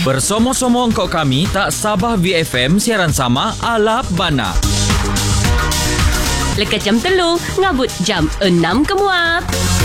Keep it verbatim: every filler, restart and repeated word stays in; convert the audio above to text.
Bersama-sama engkau kami tak Sabah V F M siaran sama ala Bana. Lekat jam telur, ngabut jam enam ke muap.